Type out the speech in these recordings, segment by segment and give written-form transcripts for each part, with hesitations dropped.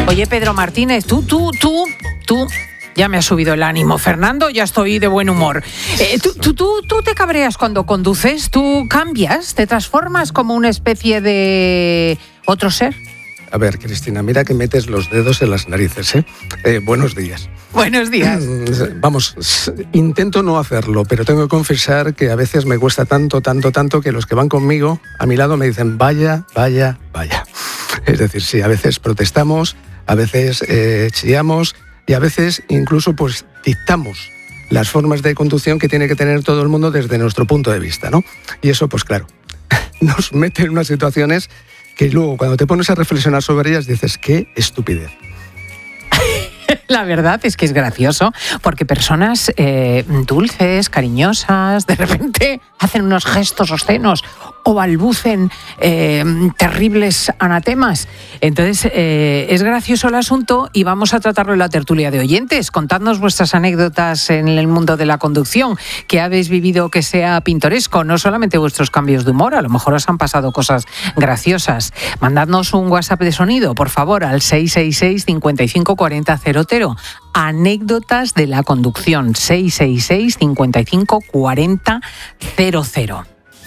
Oye, Pedro Martínez, tú, ya me ha subido el ánimo. Fernando, ya estoy de buen humor. ¿Tú te cabreas cuando conduces? ¿Tú cambias? ¿Te transformas como una especie de otro ser? A ver, Cristina, mira que metes los dedos en las narices, ¿eh? Buenos días. Buenos días. Vamos, intento no hacerlo, pero tengo que confesar que a veces me cuesta tanto que los que van conmigo a mi lado me dicen vaya. Es decir, sí, a veces protestamos, a veces chillamos y a veces incluso pues dictamos las formas de conducción que tiene que tener todo el mundo desde nuestro punto de vista, ¿no? Y eso, pues claro, nos mete en unas situaciones que luego cuando te pones a reflexionar sobre ellas dices, qué estupidez. La verdad es que es gracioso porque personas dulces, cariñosas, de repente hacen unos gestos obscenos o balbucen terribles anatemas. Entonces es gracioso el asunto y vamos a tratarlo en la tertulia de oyentes. Contadnos vuestras anécdotas en el mundo de la conducción, que habéis vivido que sea pintoresco, no solamente vuestros cambios de humor, a lo mejor os han pasado cosas graciosas. Mandadnos un WhatsApp de sonido, por favor, al 666 55 40 00. Anécdotas de la conducción, 666 55 40 00.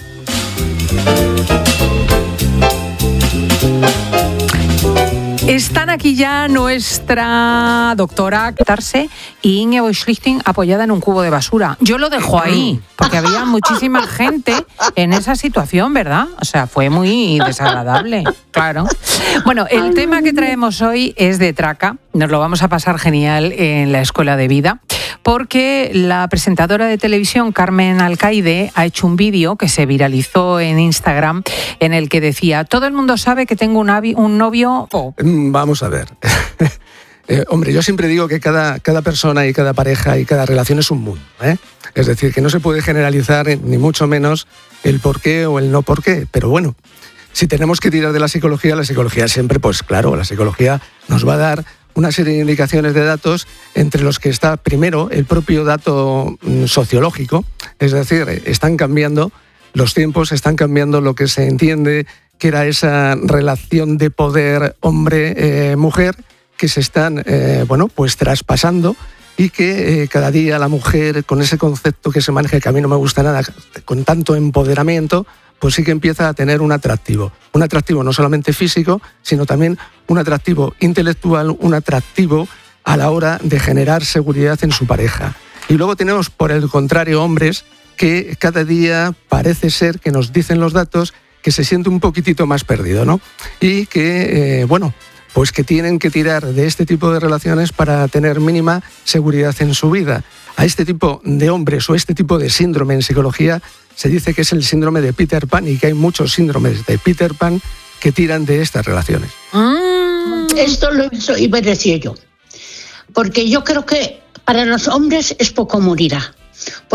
Están aquí ya nuestra doctora Tarse y Ingeborg Schlichting apoyada en un cubo de basura. Yo lo dejo ahí, porque había muchísima gente en esa situación, ¿verdad? O sea, fue muy desagradable, claro. Bueno, el tema que traemos hoy es de traca. Nos lo vamos a pasar genial en la Escuela de Vida, porque la presentadora de televisión Carmen Alcaide ha hecho un vídeo que se viralizó en Instagram en el que decía: todo el mundo sabe que tengo un novio... Vamos a ver. Hombre, yo siempre digo que cada persona y cada pareja y cada relación es un mundo, ¿eh? Es decir, que no se puede generalizar ni mucho menos el por qué o el no por qué. Pero bueno, si tenemos que tirar de la psicología siempre, pues claro, la psicología nos va a dar una serie de indicaciones de datos, entre los que está primero el propio dato sociológico, es decir, están cambiando los tiempos, están cambiando lo que se entiende que era esa relación de poder hombre-mujer, que se están pues traspasando, y que cada día la mujer, con ese concepto que se maneja, que a mí no me gusta nada, con tanto empoderamiento, pues sí que empieza a tener un atractivo no solamente físico, sino también un atractivo intelectual, un atractivo a la hora de generar seguridad en su pareja. Y luego tenemos, por el contrario, hombres que cada día parece ser que nos dicen los datos que se siente un poquitito más perdido, ¿no? Y que, pues que tienen que tirar de este tipo de relaciones para tener mínima seguridad en su vida. A este tipo de hombres o este tipo de síndrome en psicología se dice que es el síndrome de Peter Pan, y que hay muchos síndromes de Peter Pan que tiran de estas relaciones. Esto lo iba a decir yo, porque yo creo que para los hombres es poco morirá.